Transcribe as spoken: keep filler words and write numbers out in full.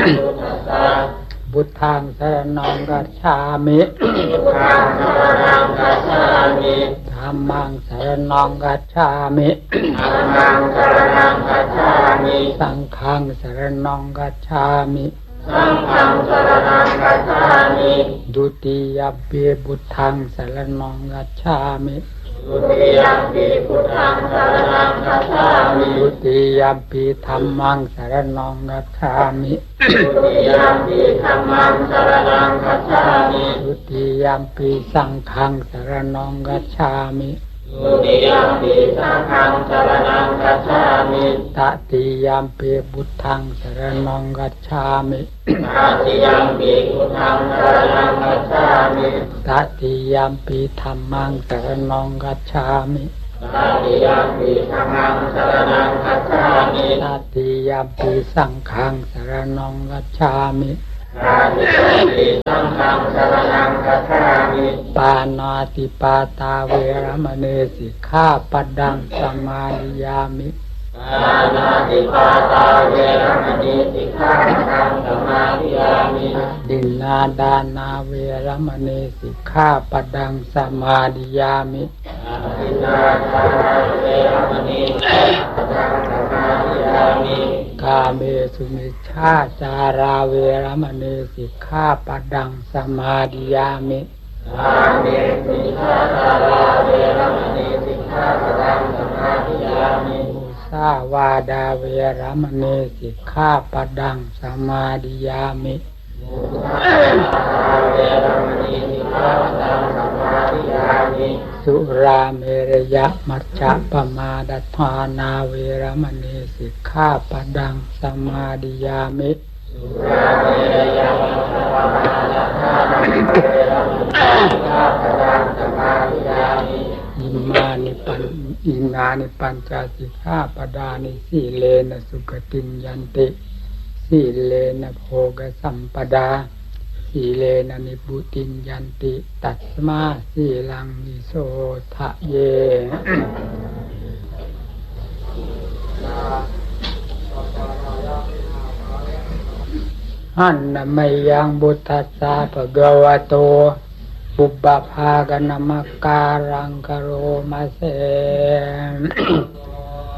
พุทธังสรณังคัจฉามิธัมมังสรณังคัจฉามิสังฆังสรณังคัจฉามิดุติยมปิพุทธังสรณังคัจฉามิดุติยมปิพุทธังสรณังคัจฉามิดุติยมปิธัมมังสรณังคัจฉามิดุติยมปิธัมมังสรณังคัจฉามิดุติยมปิสังฆังสรณังคัจฉามิดุติยมปิสังฆังสรณังคัจฉามิตติยมปิพุทธังสรณังคัจฉามิตติยมปิพุทธังสรณังคัจฉามิตติยมปิธัมมังสรณังคัจฉามิตติยมปิธัมมังสรณังคัจฉามิตติยมปิสังฆังสรณังคัจฉามิตติยมปิสังฆังสรณังคัจฉามิปานาติปาตาเวรมณีสิกขาปัดดังสมาธิยามิปานาติปาตาเวรมณีสิกขาปัดดังสมาธิยามิดินนาดานาเวรมณีสิกขาปัดดังสมาธิยามิดินนาดานาเวรมณีสิกขาปัดดังสมาธิยามิกาเมสุมิชฌาจาราเวรมณีสิกขาปัดดังสมาธิยามิกาเมสุมิชฌาจาราเวรมณีสิกขาปัดดังสมาธิยามิมุสาวาดาเวรมณีสิกขาปัดดังสมาธิยามิมุสาวาดาเวรมณีสิกขาปัดดังสมาธิยามิสุราเมรยมัจจะปมาดัฏฐานาเวรมณีสิกขาปัดดังสมาธิยามิสุราเมรยมัจจะปมาดัฏฐานาเวรมณีสิกขาปัดดังสมาธิยามิอิมานิปันอินานิปัญจสิกขาปัดานิสีเลนะสุขติงยันติสีเลนะโภคสัมปดาสีเลนะนิพุติงยันติตัสมาสีลังนิโสทะเยหันนามยังบุตตัสสะภะคะวะโตปุบปภากนัมมะการังกโรมะเส